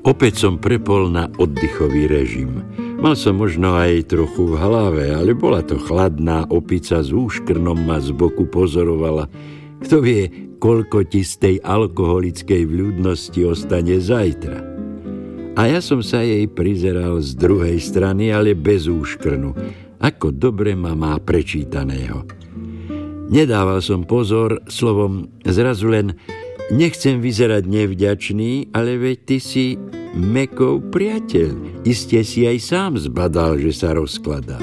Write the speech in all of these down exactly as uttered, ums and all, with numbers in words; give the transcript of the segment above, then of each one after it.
Opäť som prepol na oddychový režim. Mal som možno aj trochu v hlave, ale bola to chladná opica s úškrnom ma z boku pozorovala. Kto vie, koľko ti z tej alkoholickej vľúdnosti ostane zajtra. A ja som sa jej prizeral z druhej strany, ale bez úškrnu. Ako dobre ma má prečítaného. Nedával som pozor, slovom zrazu len nechcem vyzerať nevďačný, ale veď ty si Mekov priateľ. Iste si aj sám zbadal, že sa rozkladá.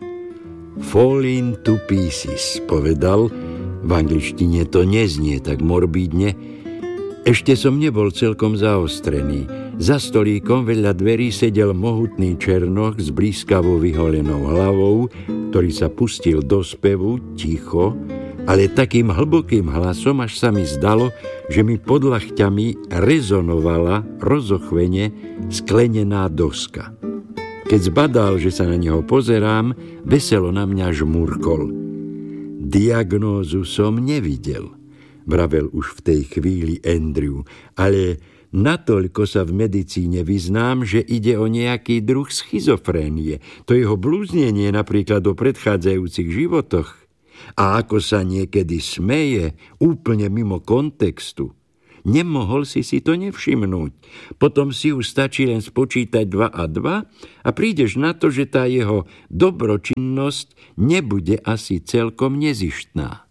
Falling to pieces, povedal. V angličtine to neznie tak morbídne. Ešte som nebol celkom zaostrený. Za stolíkom vedľa dverí sedel mohutný černoch s blízkavo vyholenou hlavou, ktorý sa pustil do spevu ticho, ale takým hlbokým hlasom, až sa mi zdalo, že mi pod ľachťami rezonovala rozochvene sklenená doska. Keď zbadal, že sa na neho pozerám, veselo na mňa žmurkol. Diagnózu som nevidel, vravel už v tej chvíli Andrew, ale natoľko sa v medicíne vyznám, že ide o nejaký druh schizofrénie. To jeho blúznenie napríklad o predchádzajúcich životoch. A ako sa niekedy smeje, úplne mimo kontextu. Nemohol si si to nevšimnúť. Potom si už stačí len spočítať dva a dva a prídeš na to, že tá jeho dobročinnosť nebude asi celkom nezištná.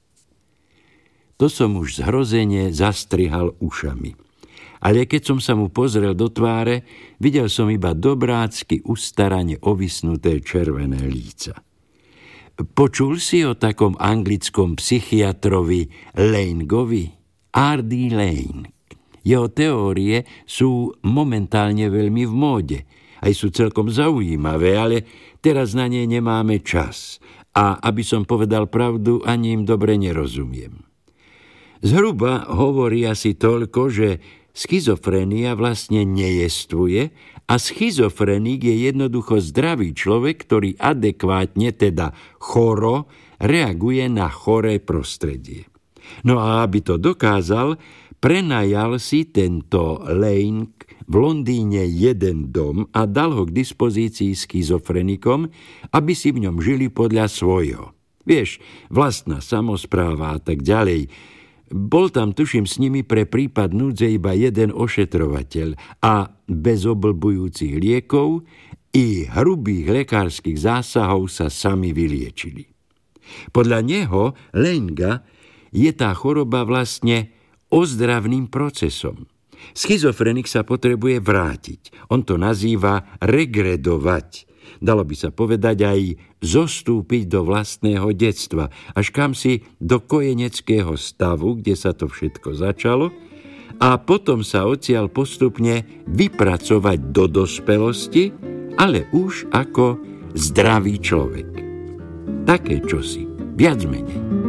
To som už zhrozene zastrihal ušami. Ale keď som sa mu pozrel do tváre, videl som iba dobrácky ustarane ovisnuté červené líca. Počul si o takom anglickom psychiatrovi Lanegovi? R D Lane. Jeho teórie sú momentálne veľmi v móde. Aj sú celkom zaujímavé, ale teraz na ne nemáme čas. A aby som povedal pravdu, ani im dobre nerozumiem. Zhruba hovorí asi toľko, že schizofrénia vlastne nejestvuje a schizofrenik je jednoducho zdravý človek, ktorý adekvátne, teda choro, reaguje na choré prostredie. No a aby to dokázal, prenajal si tento Lane v Londýne jeden dom a dal ho k dispozícii schizofrenikom, aby si v ňom žili podľa svojho. Vieš, vlastná samospráva a tak ďalej. Bol tam, tuším, s nimi pre prípad núdze iba jeden ošetrovateľ a bez oblbujúcich liekov i hrubých lekárskych zásahov sa sami vyliečili. Podľa neho, Lenga, je tá choroba vlastne ozdravným procesom. Schizofrenik sa potrebuje vrátiť. On to nazýva regredovať. Dalo by sa povedať aj zostúpiť do vlastného detstva, až kam si do kojeneckého stavu, kde sa to všetko začalo, a potom sa odtiaľ postupne vypracovať do dospelosti, ale už ako zdravý človek. Také čosi, viac menej.